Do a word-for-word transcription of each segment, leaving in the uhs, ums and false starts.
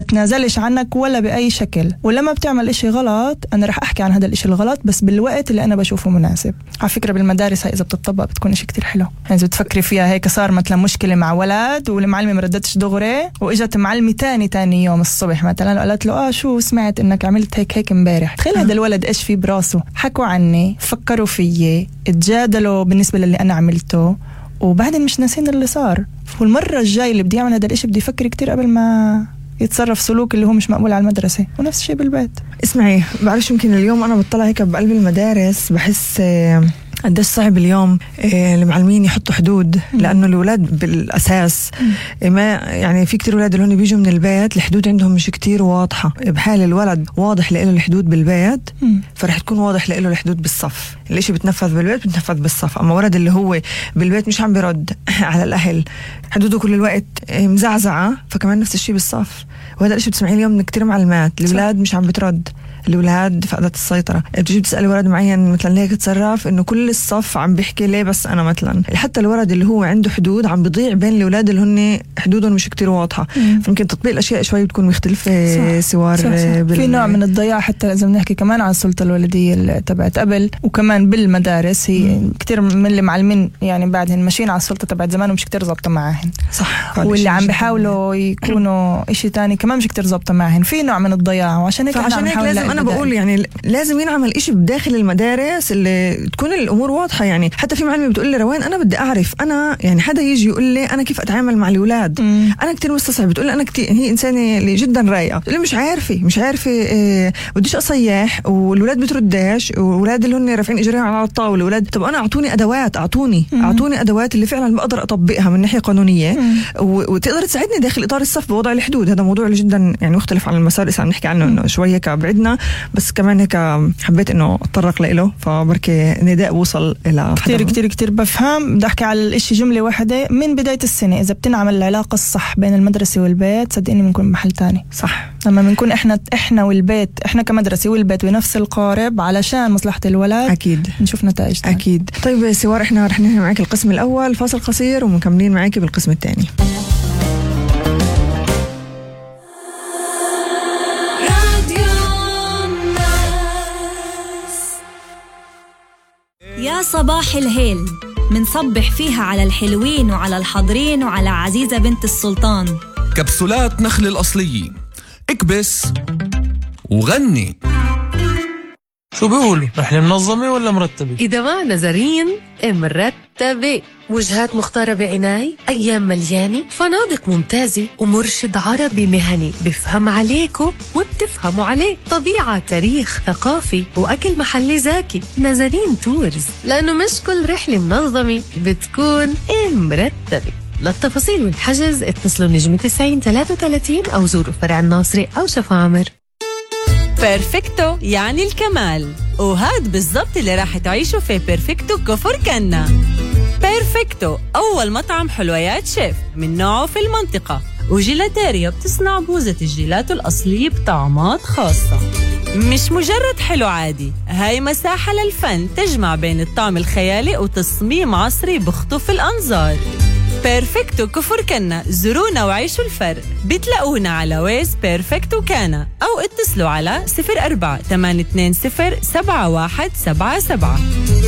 بتنازلش عنك ولا بأي شكل. ولما بتعمل إشي غلط أنا رح أحكي عن هذا الإشي الغلط بس بالوقت اللي أنا بشوفه مناسب. على فكرة بالمدارس هاي إذا بتطبق بتكون إشي كتير حلو. يعني إذا بتفكري فيها هيك صار مثلا مشكلة مع ولد والمعلمة مردتش دغري وإجت معلمة تاني تاني يوم الصبح مثلا وقالت له آه شو سمعت إنك عملت هيك هيك امبارح. تخيل هذا الولد إيش في براسه، حكوا عني، فكروا فيي، اتجادلوا بالنسبة للي أنا عملته وبعدين مش ناسين اللي صار. والمرة الجاي اللي بدي يعمل هذا الإشي بدي يفكر كتير قبل ما يتصرف سلوك اللي هو مش مقبول على المدرسة. ونفس الشيء بالبيت. اسمعي بعرفش يمكن اليوم أنا بطلع هيك بقلب المدارس بحس قديش صعب اليوم المعلمين يحطوا حدود، لأنه الأولاد بالأساس ما يعني في كتير أولاد اللي هون بيجوا من البيت الحدود عندهم مش كتير واضحة. بحال الولد واضح له الحدود بالبيت فرح تكون واضح له الحدود بالصف. الاشي بتنفذ بالبيت بتنفذ بالصف. أما ولد اللي هو بالبيت مش عم بيرد على الأهل، حدوده كل الوقت مزعزعة، فكمان نفس الشيء بالصف. وهذا الاشي بتسمعيه اليوم من كتير معلمات، الأولاد مش عم بترد، الأولاد فقدت السيطرة. بتجي بتسألي ولد معين مثلا ليه تصرف إنه كل الصف عم بيحكي ليه بس أنا مثلا. حتى الولد اللي هو عنده حدود عم بيضيع بين الأولاد اللي هن حدودهم مش كتير واضحة. فممكن تطبيق الأشياء شوي بتكون مختلفة. سوار صح صح. في نوع من الضياع حتى إذا بنحكي كمان عن السلطة الوالدية اللي تبعت قبل وكمان بالمدارس هي مم. كتير من اللي معلمين يعني بعدهم ماشيين على السلطة تبعت زمان ومش كتير ظابطة معهن. صح. واللي عم بيحاولوا يكونوا إشي تاني كمان مش كتير ظابطة معهن. في نوع من الضياع. وعشان هيك عشان هيك لازم أنا بقول يعني لازم ينعمل إشي بداخل المدارس اللي تكون الأمور واضحة. يعني حتى في معلمة بتقول لي روان أنا بدي أعرف أنا يعني حدا يجي يقول لي أنا كيف أتعامل مع الأولاد. مم. أنا كتير مستصعب. بتقول لي أنا كتير هي إنسانة اللي جدا رايقة. بتقول لي مش عارفة مش عارفة إيه بديش أصيح والولاد بترداش والولاد اللي هن رافعين إجريهم على الطاولة والولاد. طب أنا أعطوني أدوات أعطوني مم. أعطوني أدوات اللي فعلا بقدر أطبقها من ناحية قانونية وتقدر تساعدني داخل إطار الصف بوضع الحدود. هذا موضوع اللي جدا يعني مختلف عن المسار عم نحكي عنه إنه شوية هيك بعدنا بس كمان هيك حبيت إنه أتطرق له فبركي نداء وصل إلى كتير كتير كتير بفهم. بدي أحكي على الإشي جملة واحدة من بداية السنة إذا بتنعمل العلاقة الصح بين المدرسة والبيت صدقني بنكون بمحل تاني. صح. لما بنكون إحنا إحنا والبيت إحنا كمدرسة والبيت بنفس القارب علشان مصلحة الولد أكيد نشوف نتائج تاني. أكيد. طيب سوار إحنا رح ننهي معاك القسم الأول فاصل قصير ومكملين معاك بالقسم الثاني. يا صباح الهيل منصبح فيها على الحلوين وعلى الحاضرين وعلى عزيزة بنت السلطان. كبسولات نخل الأصلية اكبس وغني. شو بيقولوا رحلة منظمة ولا مرتبة؟ إذا ما نظرين مرتبة، وجهات مختارة بعناية، أيام مليانة، فنادق ممتازة ومرشد عربي مهني بفهم عليكم وبتفهموا عليه، طبيعة تاريخ ثقافي وأكل محلي زاكي. نظرين تورز لأنه مش كل رحلة منظمة بتكون مرتبة. للتفاصيل والحجز اتصلوا نجمة تسعين ثلاثة وثلاثين أو زوروا فرع الناصري أو شفاعمر. بيرفكتو يعني الكمال، وهاد بالضبط اللي راح تعيشوا في بيرفكتو كفر كنا. بيرفكتو أول مطعم حلويات شيف من نوعه في المنطقة، وجيلاتيريا بتصنع بوزة الجيلاتو الأصلية بطعمات خاصة. مش مجرد حلو عادي، هاي مساحة للفن تجمع بين الطعم الخيالي وتصميم عصري بخطف الأنظار. بيرفكتو كفر كنا، زورونا وعيشوا الفرق. بتلاقونا على ويز بيرفكتو كانا أو اتصلوا على صفر أربعة ثمانية اثنين صفر سبعة واحد سبعة سبعة.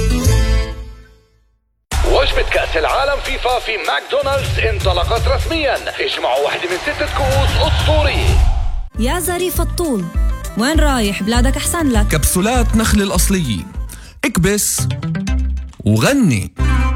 وجبة كأس العالم فيفا في ماكدونالدز انطلقت رسميا. اجمعوا واحدة من ستة كؤوس أسطورية. يا ظريف الطول وين رايح؟ بلادك أحسن لك. كبسولات نخل الأصلية اكبس وغني.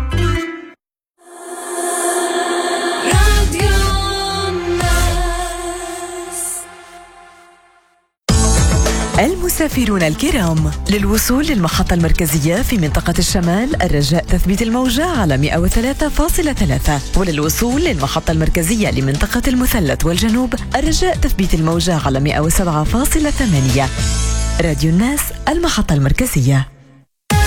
المسافرون الكرام، للوصول للمحطة المركزية في منطقة الشمال الرجاء تثبيت الموجة على مئة وثلاثة فاصلة ثلاثة، وللوصول للمحطة المركزية لمنطقة المثلث والجنوب الرجاء تثبيت الموجة على مئة وسبعة فاصلة ثمانية. راديو الناس، المحطة المركزية.